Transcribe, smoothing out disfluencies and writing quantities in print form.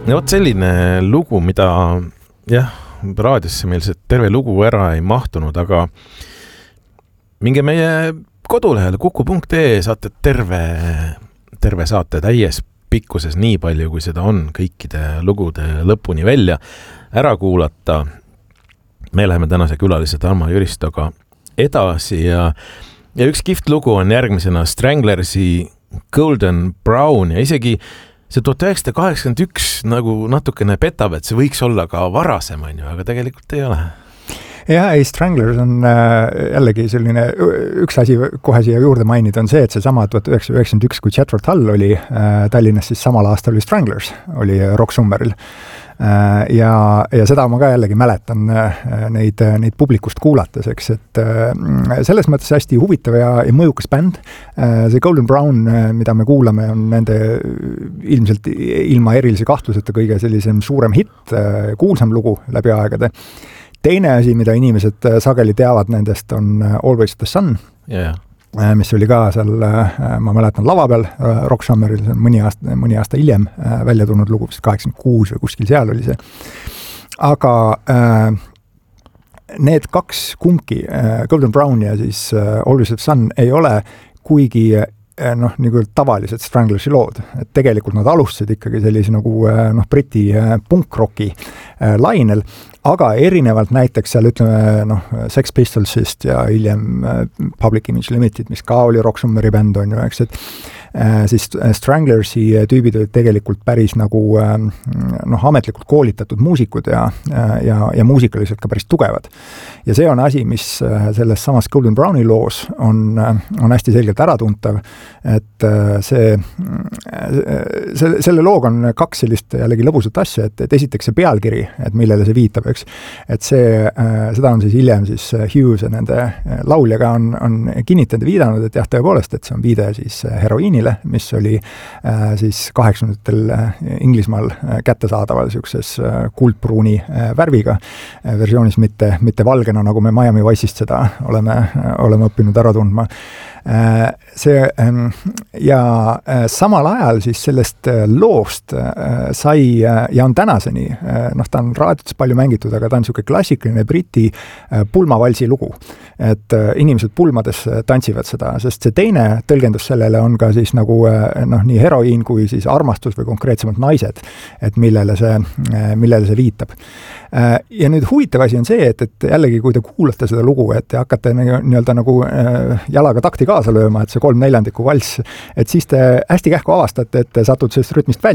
Ja vot selline lugu, mida raadiosse meil see terve lugu ära ei mahtunud, aga minge meie kodulehele kuku.ee, saate terve saate täies pikkuses nii palju, kui seda on kõikide lugude lõpuni välja ära kuulata. Me läheme tänase külalise Tarmo Jüristoga edasi ja üks kihvt lugu on järgmisena Stranglersi Golden Brown ja isegi see 1981 nagu natukene petab, et see võiks olla ka varasem, aga tegelikult ei ole. Ja, Stranglers on jällegi selline, üks asi kohe siia juurde mainida on see, et see sama 1991, kui Jethro Tull oli Tallinnas, siis samal aastal oli Stranglers, oli Rock Summeril. Ja seda ma ka jällegi mäletan neid publikust kuulates, eks, et selles mõttes hästi huvitav ja mõjukas bänd. See Golden Brown, mida me kuulame, on nende ilmselt ilma erilise kahtluseta kõige sellisem suurem hitt, kuulsam lugu läbi aegade. Teine asi, mida inimesed sageli teavad nendest, on Always the Sun, mis oli ka seal, ma mäletan, lava peal Rock Summeril, see on mõni aasta hiljem välja tulnud lugu, 86 või kuskil seal oli see. Aga need kaks kumbki, Golden Brown ja siis Always the Sun, ei ole kuigi nagu tavalised Stranglersi lood. Et tegelikult nad alustasid ikkagi sellise nagu briti punkrocki lainel, aga erinevalt näiteks seal ütleme Sex Pistolsist ja hiljem Public Image Limited, mis ka oli Rock Summeri bänd on ju, eks, et siis Stranglersi tüübid olid tegelikult päris nagu ametlikult koolitatud muusikud ja muusikaliselt ka päris tugevad. Ja see on asi, mis selles samas Golden Browni loos on hästi selgelt äratuntav, et selle loog on kaks sellist jällegi lõbusat asja, et esiteks see pealkiri, et millele see viitab, eks, et seda on siis hiljem siis Hughes ja nende lauljaga on kinnitanud ja viidanud, et jah, tõepoolest, et see on viide siis heroiinile, mis oli siis 80-ndatel Inglismaal kättesaadaval siukses kuldpruuni värviga versioonis, mitte valgena, nagu me Miami Vice'ist seda oleme õppinud ära tundma. Ja samal ajal siis sellest loost sai ja on tänaseni, ta on raadiotes palju mängitud, aga ta on siuke klassikaline briti pulmavalsi lugu, et inimesed pulmades tantsivad seda, sest see teine tõlgendus sellele on ka siis nagu nii heroiin kui siis armastus või konkreetsemalt naised, et millele see viitab. Ja nüüd huvitav asi on see, et jällegi kui te kuulate seda lugu, et te hakkate nii-öelda nagu jalaga takti kaasa lööma, et see 3/4 valss, et siis te hästi kähku avastate, et te satud sellest rütmist välja.